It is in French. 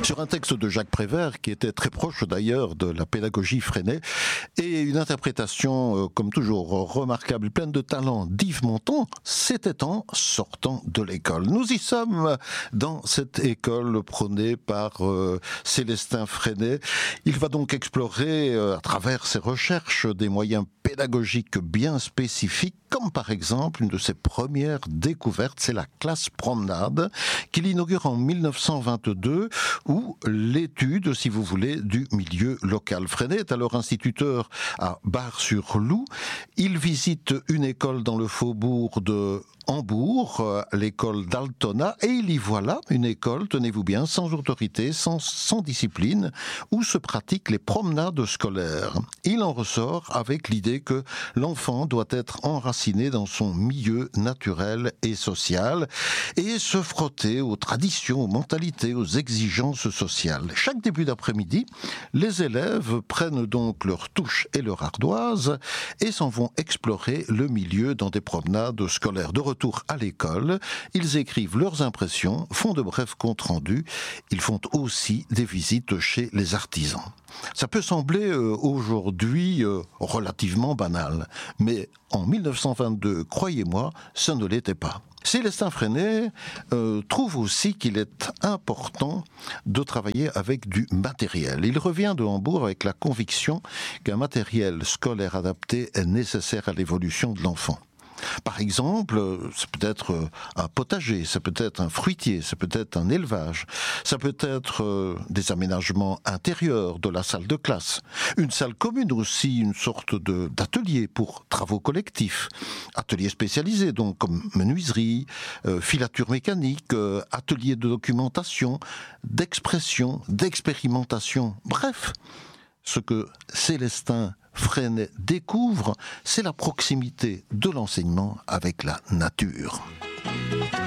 sur un texte de Jacques Prévert qui était très proche d'ailleurs de la pédagogie Freinet, et une interprétation comme toujours remarquable, pleine de talent d'Yves Montand. C'était en sortant de l'école. Nous y sommes dans cette école prônée par Célestin Freinet. Il va donc explorer à travers ses recherches des moyens pédagogiques bien spécifiques, comme par exemple une de ses premières découvertes, c'est la classe promenade qu'il inaugure en 1922, ou l'étude, si vous voulez, du milieu local. Freinet est alors instituteur à Bar-sur-Loup. Il visite une école dans le faubourg de Hambourg, l'école d'Altona, et il y voit là une école, tenez-vous bien, sans autorité, sans discipline, où se pratiquent les promenades scolaires. Il en ressort avec l'idée que l'enfant doit être enraciné dans son milieu naturel et social, et se frotter aux traditions, aux mentalités, aux exigences sociales. Chaque début d'après-midi, les élèves prennent donc leur touche et leur ardoise et s'en vont explorer le milieu dans des promenades scolaires. De retour à l'école, ils écrivent leurs impressions, font de brefs comptes rendus. Ils font aussi des visites chez les artisans. Ça peut sembler aujourd'hui relativement banal, mais en 1922, croyez-moi, ça ne l'était pas. Célestin Freinet trouve aussi qu'il est important de travailler avec du matériel. Il revient de Hambourg avec la conviction qu'un matériel scolaire adapté est nécessaire à l'évolution de l'enfant. Par exemple, ça peut être un potager, ça peut être un fruitier, ça peut être un élevage, ça peut être des aménagements intérieurs de la salle de classe, une salle commune aussi, une sorte d'atelier pour travaux collectifs, atelier spécialisé donc comme menuiserie, filature mécanique, atelier de documentation, d'expression, d'expérimentation, bref, ce que Célestin Freinet découvre, c'est la proximité de l'enseignement avec la nature.